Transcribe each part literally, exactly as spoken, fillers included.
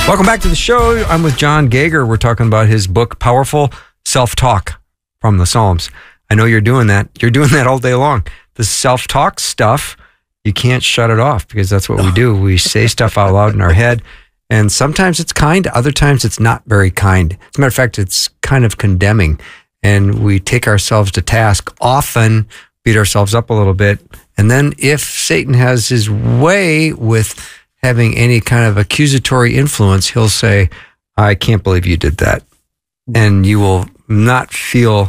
Welcome back to the show. I'm with John Gager. We're talking about his book, Powerful Self-Talk from the Psalms. I know you're doing that. You're doing that all day long. The self-talk stuff, you can't shut it off because that's what we do. We say stuff out loud in our head, and sometimes it's kind, other times it's not very kind. As a matter of fact, it's kind of condemning, and we take ourselves to task, often beat ourselves up a little bit, and then if Satan has his way with having any kind of accusatory influence, he'll say, I can't believe you did that. And you will not feel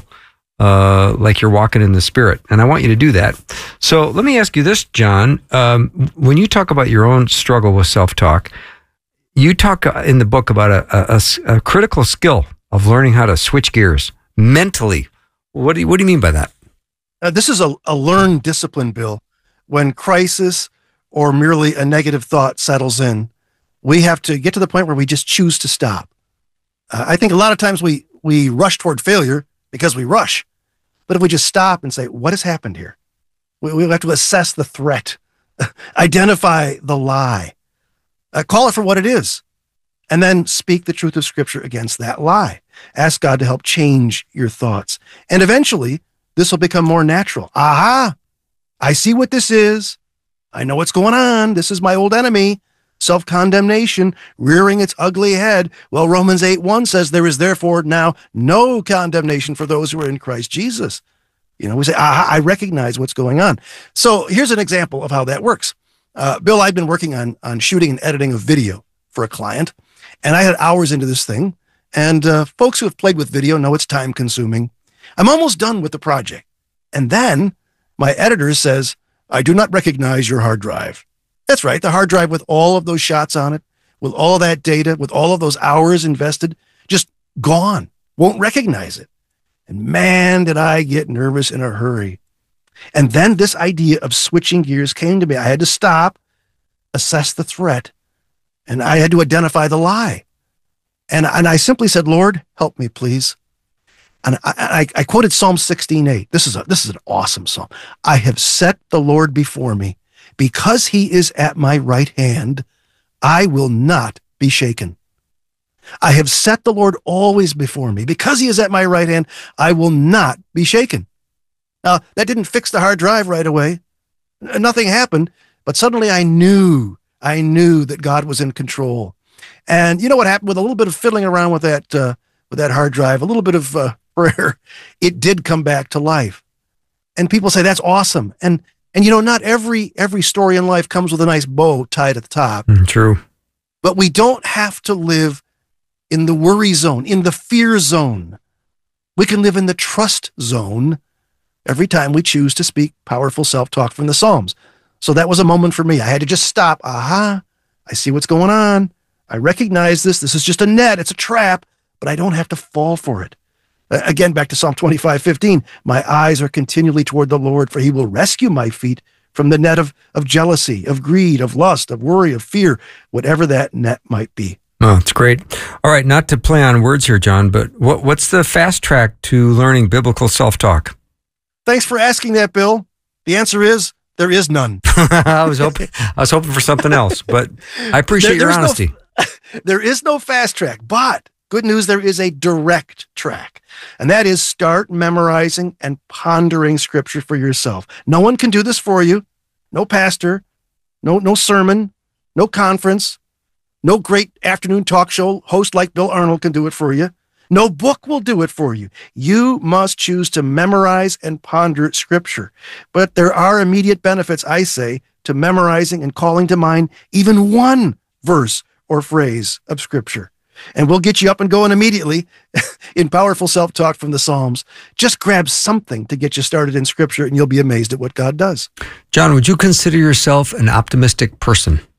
uh, like you're walking in the Spirit. And I want you to do that. So let me ask you this, John. Um, when you talk about your own struggle with self-talk, you talk in the book about a, a, a critical skill of learning how to switch gears mentally. What do you, what do you mean by that? Uh, this is a, a learned discipline, Bill. When crisis or merely a negative thought settles in, we have to get to the point where we just choose to stop. Uh, I think a lot of times we, we rush toward failure because we rush. But if we just stop and say, what has happened here? We, we have to assess the threat, identify the lie, uh, call it for what it is, and then speak the truth of Scripture against that lie. Ask God to help change your thoughts. And eventually, this will become more natural. Aha! I see what this is. I know what's going on. This is my old enemy, self-condemnation, rearing its ugly head. Well, Romans eight one says, there is therefore now no condemnation for those who are in Christ Jesus. You know, we say, aha, I recognize what's going on. So here's an example of how that works. Uh, Bill, I've been working on, on shooting and editing a video for a client, and I had hours into this thing. And uh, folks who have played with video know it's time consuming. I'm almost done with the project. And then my editor says, I do not recognize your hard drive. That's right, the hard drive with all of those shots on it, with all that data, with all of those hours invested, just gone, won't recognize it. And man, did I get nervous in a hurry. And then this idea of switching gears came to me. I had to stop, assess the threat, and I had to identify the lie. And, and I simply said, Lord, help me, please. And I, I, I quoted Psalm sixteen eight. This is a, this is an awesome psalm. I have set the Lord before me. Because he is at my right hand, I will not be shaken. I have set the Lord always before me. Because he is at my right hand, I will not be shaken. Now, that didn't fix the hard drive right away. Nothing happened, but suddenly I knew, I knew that God was in control. And you know what happened with a little bit of fiddling around with that, uh, with that hard drive, a little bit of uh, prayer, it did come back to life. And people say, that's awesome. And, and you know, not every, every story in life comes with a nice bow tied at the top. Mm, true. But we don't have to live in the worry zone, in the fear zone. We can live in the trust zone every time we choose to speak powerful self-talk from the Psalms. So that was a moment for me. I had to just stop. Aha, I see what's going on. I recognize this. This is just a net. It's a trap, but I don't have to fall for it. Uh, again, back to Psalm twenty-five fifteen. My eyes are continually toward the Lord, for he will rescue my feet from the net of, of jealousy, of greed, of lust, of worry, of fear, whatever that net might be. Oh, it's great. All right, not to play on words here, John, but what, what's the fast track to learning biblical self-talk? Thanks for asking that, Bill. The answer is there is none. I was hoping I was hoping for something else, but I appreciate there, your honesty. No, there is no fast track, but good news, there is a direct track. And that is start memorizing and pondering Scripture for yourself. No one can do this for you. No pastor, no, no sermon, no conference, no great afternoon talk show host like Bill Arnold can do it for you. No book will do it for you. You must choose to memorize and ponder Scripture. But there are immediate benefits, I say, to memorizing and calling to mind even one verse or phrase of Scripture. And we'll get you up and going immediately in powerful self-talk from the Psalms. Just grab something to get you started in Scripture, and you'll be amazed at what God does. John, would you consider yourself an optimistic person?